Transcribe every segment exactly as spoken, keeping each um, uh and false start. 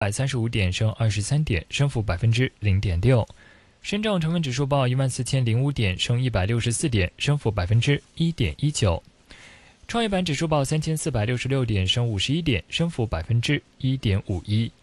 百三十五点，升二十三点，升幅百分之零点六。深证成分指数报一万四千零五点，升一百六十四点，升幅百分之一点一九。创业板指数报三千四百六十六点，升五十一点，升幅百分之一点五一。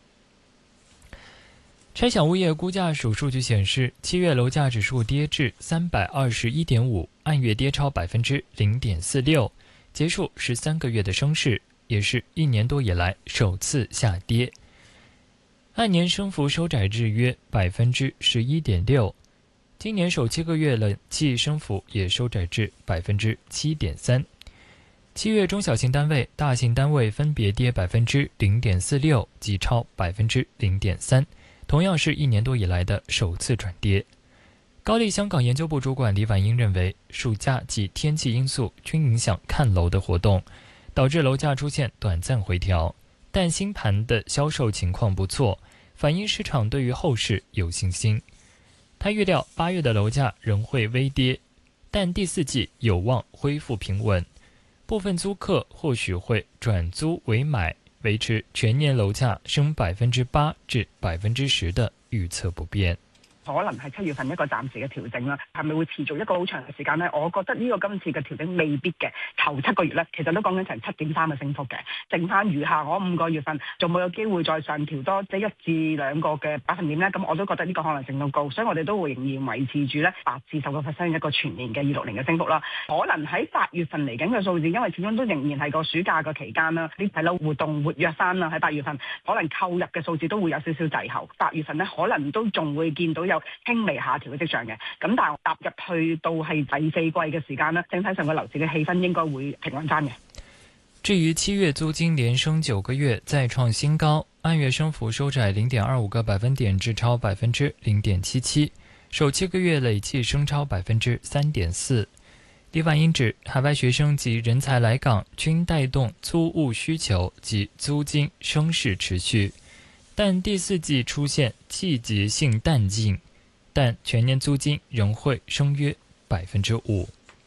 拆小物业估价署数据显示，七月楼价指数跌至三百二十一点五，按月跌超百分之零点四六，结束十三个月的升势，也是一年多以来首次下跌。按年升幅收窄至约百分之十一点六，今年首七个月冷气升幅也收窄至百分之七点三。七月中小型单位、大型单位分别跌百分之零点四六及超百分之零点三。同样是一年多以来的首次转跌。高力香港研究部主管李婉英认为，暑假及天气因素均影响看楼的活动，导致楼价出现短暂回调，但新盘的销售情况不错，反映市场对于后市有信心。他预料八月的楼价仍会微跌，但第四季有望恢复平稳，部分租客或许会转租为买，维持全年樓價升百分之八至百分之十的預測不變。 可能係七月份一個暫時嘅調整啦，係咪會持續一個好長嘅時間呢？我覺得呢個今次嘅調整未必嘅。頭七個月咧，其實都講緊成七點三嘅升幅嘅，剩翻餘下嗰五個月份，仲冇有機會再上調多即係一至兩個嘅百分點咧？咁我都覺得呢個可能性都高，所以我哋都會仍然維持住咧八至十個 percent 一個全年嘅二六年嘅升幅啦。可能喺八月份嚟緊嘅數字，因為始終都仍然係個暑假嘅期間啦，呢係啦活動活躍翻啦，喺八月份可能購入嘅數字都會有少少滯後。八月份咧可能都仲會見到有輕微下調嘅跡象嘅，咁但係踏入去到係第四季嘅時間呢，整體上個樓市嘅氣氛應該會平穩翻嘅。 至於七月租金連升九個月再創新高，按月升幅收窄零點二五個百分點至超百分之零點七七，首七個月累計升超百分之三點四。李婉英指，海外學生及人才來港均帶動租務需求及租金升勢持續，但第四季出現季節性淡季，但全年租金仍會升約百分之五。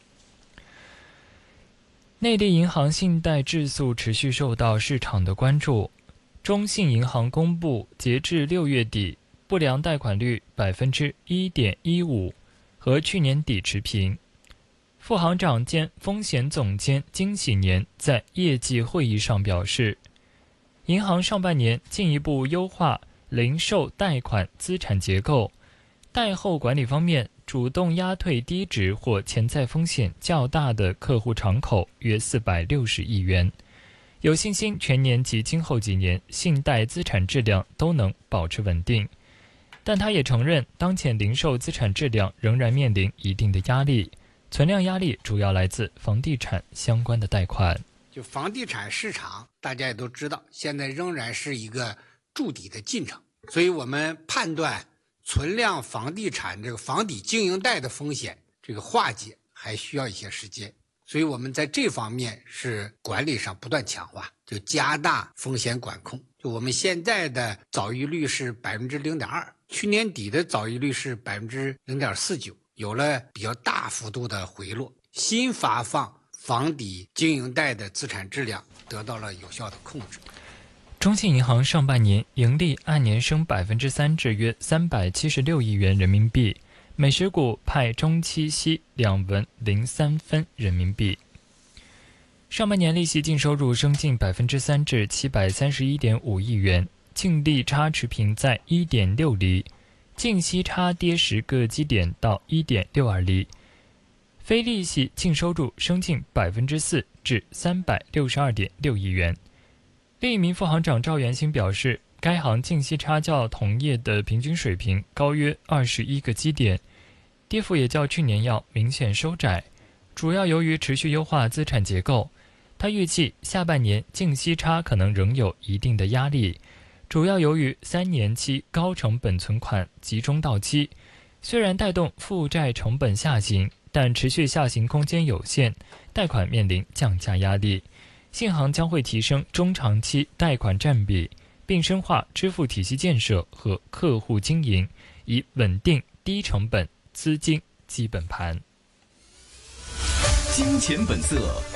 內地銀行信貸質素持續受到市場的關注。中信銀行公布，截至六月底，不良貸款率百分之一點一五，和去年底持平。副行長兼風險總監金喜年在業績會議上表示，銀行上半年進一步優化零售貸款資產結構，貸後管理方面主動壓退低值或潛在風險較大的客戶敞口約四百六十億元，有信心全年及今後幾年信貸資產質量都能保持穩定。但他也承認，當前零售資產質量仍然面臨一定的壓力，存量壓力主要來自房地產相關的貸款。 就房地產市場大家也都知道，現在仍然是一個築底的進程，所以我們判斷存量房地產這個房抵經營貸的風險這個化解還需要一些時間，所以我們在這方面是管理上不斷強化，就加大風險管控。就我們現在的早逾率是百分之零點二，去年底的早逾率是百分之零點四九，有了比較大幅度的回落，新發放房抵經營貸的資產質量得到了有效的控制。 中信銀行上半年盈利按年升百分之三至約三百七十六億元人民幣，每十股派中期息兩文零三分人民幣。上半年利息淨收入升近百分之三至七百三十一點五億元，淨利差持平在一點六厘，淨息差跌十個基點到一點六二厘。非利息淨收入升近百分之四至三百六十二點六億元。另一名副行長趙元興表示，該行淨息差較同業的平均水平高約二十一個基點，跌幅也較去年要明顯收窄，主要由於持續優化資產結構。他預計下半年淨息差可能仍有一定的壓力，主要由於三年期高成本存款集中到期，雖然帶動負債成本下行，但持續下行空間有限，貸款面臨降價壓力。信行將會提升中長期貸款佔比，並深化支付體系建設和客戶經營，以穩定低成本資金基本盤。 金錢本色。